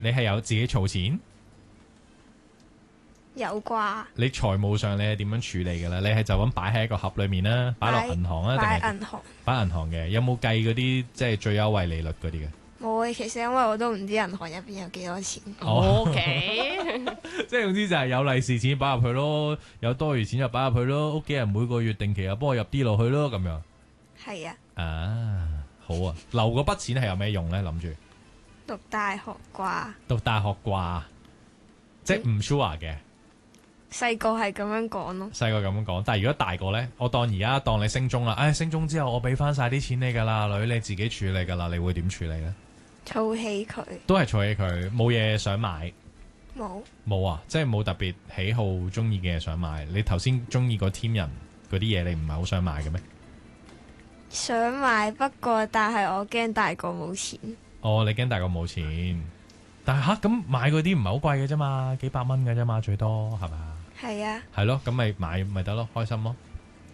你係有自己儲錢？ 有啩？ 你財務上你係點樣處理嘅咧？你係就咁擺喺一個盒裏面啦，擺落銀行啊，定係擺銀行？ 擺銀行嘅？有冇計嗰啲即係最優惠利率嗰啲嘅？ 冇嘅，其實因為我都唔知銀行入邊有幾多錢。 哦 OK， 即係總之就係有利是錢擺入去咯，有多餘錢就擺入去咯，屋企人每個月定期又幫我入啲落去咯，咁樣。 係啊， 啊，好啊，留嗰筆錢係有咩用咧？諗住讀大學啩？ 讀大學啩，即係唔 sure 嘅。 細個係咁樣講咯。 細個咁樣講，但係如果大個呢，我當而家當你升中啦，升中之後我俾翻晒啲錢你噶啦，女你自己處理噶啦，你會點處理呢？ 儲起佢。 都係儲起佢，冇嘢想買。 冇。 冇啊，即係冇特別喜好中意嘅嘢想買。你頭先中意個 team 人嗰啲嘢，你唔係好想買嘅咩？ 想買，不過但係我驚大個冇錢。 哦，你驚大個冇錢，但係咁買嗰啲唔係好貴嘅啫嘛，幾百蚊嘅啫嘛，最多係嘛？ 係啊。 係咯，咁咪買咪得咯，開心咯。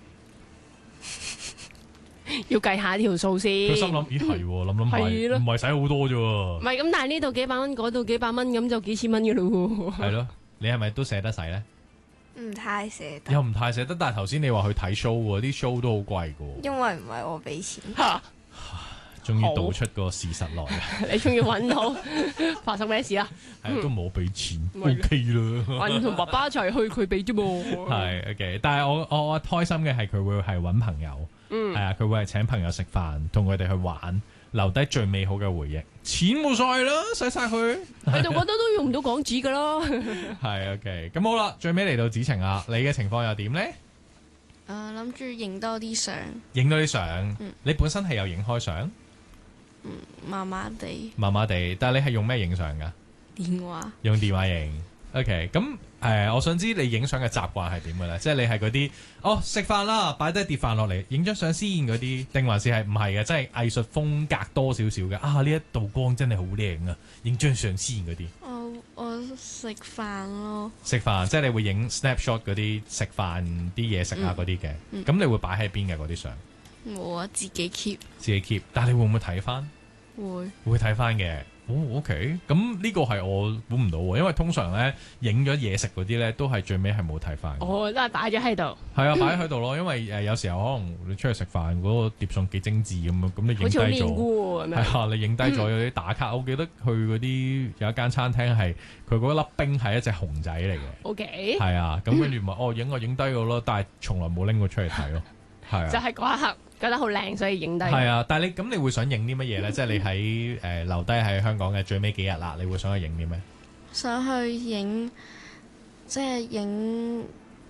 要計下條數先。 佢心諗，咦係喎，諗下係咯唔係使好多啫喎。 唔係咁，但係呢度幾百蚊，嗰度幾百蚊，咁就幾千蚊嘅咯喎。 係咯，你係咪都捨得使咧？ 唔太捨得。 又唔太捨得，但係頭先你話去睇 show 喎，啲 show 都好貴噶。 因為唔係我俾錢。 終於道出個事實來啦。 你終於揾到發生咩事啦？ 係都冇俾錢咪 ，OK 啦。 揾同爸爸一齊去，佢俾啫噃。 係 OK，但係我開心嘅係佢會係揾朋友，係啊，佢會係請朋友食飯，同佢哋去玩，留低最美好嘅回憶。錢冇所謂啦，使晒佢。 你就覺得都用唔到港紙噶啦。 係 OK，咁好啦，最尾嚟到子晴啦，你嘅情況又點呢？ 諗住影多啲相， 影到啲相，你本身係有影開相， 麻麻地麻麻地，但係你係用咩影相噶？ 電話。 用電話影。OK，咁我想知你影相嘅習慣係點嘅咧？即係你係嗰啲食飯啦，擺低碟飯落嚟，影張相先嗰啲，定還是係唔係嘅？即係藝術風格多少少嘅啊？呢一道光真係好靚啊！影張相先嗰啲。 我食飯咯。 食飯即係你會影 snapshot 嗰啲食飯啲嘢食啊嗰啲嘅，咁你會擺喺邊嘅嗰啲相？ 冇啊，自己 keep。 自己 keep，但係你會唔會睇翻？會睇翻嘅。OK，咁呢個係我估唔到喎，因為通常咧影咗嘢食嗰啲咧都係最尾係冇睇翻。 都係擺咗喺度。 係啊，擺喺度咯，因為有時候可能你出去食飯嗰個碟餸幾精緻咁樣，咁你影低好似好靚咗。 喎， 係啊，你影低咗有啲打卡。我記得去嗰啲有一間餐廳係佢嗰粒冰係一隻熊仔嚟嘅。 OK。 係啊，咁跟住咪影低咗咯，但係從來冇拎過出嚟睇咯。係啊。 就係嗰一刻覺得好靚，所以影低。 係啊，但係你會想影啲乜嘢咧？即係你喺留低喺香港嘅最尾幾日啦，你會想去影啲咩？ 想去影，即係影，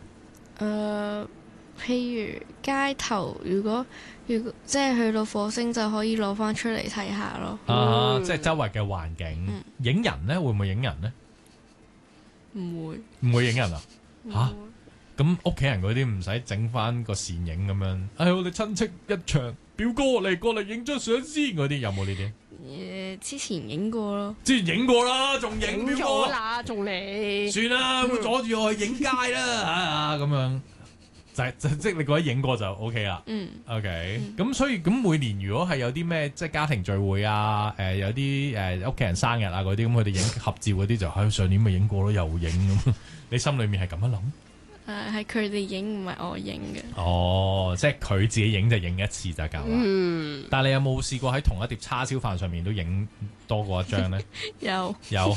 譬如街頭，如果即係去到火星就可以攞翻出嚟睇下咯。 即係周圍嘅環境。影人咧，會唔會影人咧？ 唔會。 唔會影人啊？吓？咁屋企人嗰啲唔使整翻個倩影咁樣，我哋親戚一場，表哥過嚟影張相先嗰啲有冇呢啲？ 之前影過咯。 之前影過啦，仲影表哥啦，仲嚟。 算啦，會阻住我去影街啦，咁樣即係你覺得影過就 OK 啦。OK，咁所以咁每年如果係有啲咩即係家庭聚會啊，有啲屋企人生日啊嗰啲，咁佢哋影合照嗰啲就上年咪影過咯，又影咁，你心裏面係咁樣諗？ 係佢哋影，唔係我影嘅。 哦，即係佢自己影就影一次就夠啦。但係你有冇試過喺同一碟叉燒飯上面都影多過一張咧？ 有。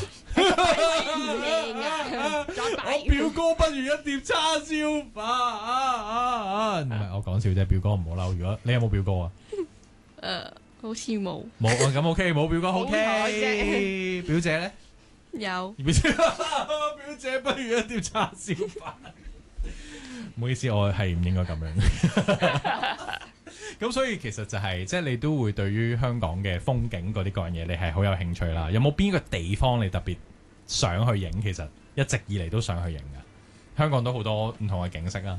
我表哥不如一碟叉燒飯。唔係我講笑啫，表哥唔好嬲。如果你有冇表哥啊？ 好似冇。 冇咁 OK，冇表哥 OK。表姐咧？ 有。 表姐不如一碟叉燒飯。唔好意思，我係唔應該咁樣。咁所以其實就係即係你都會對於香港嘅風景嗰啲各樣嘢，你係好有興趣啦。有冇邊個地方你特別想去影？其實一直以嚟都想去影㗎。香港都好多唔同嘅景色啊。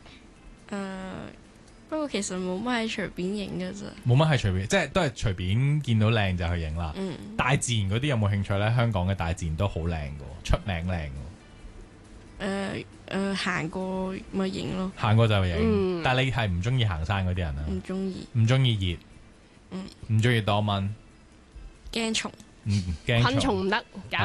不過其實冇乜係隨便影㗎咋。 冇乜係隨便，即係都係隨便見到靚就去影啦。大自然嗰啲有冇興趣咧？香港嘅大自然都好靚㗎，出名靚㗎。 行過咪影咯。 行過就影，但係你係唔中意行山嗰啲人啊？ 唔中意。 唔中意熱，唔中意多蚊， 驚蟲。 驚昆蟲唔得，搞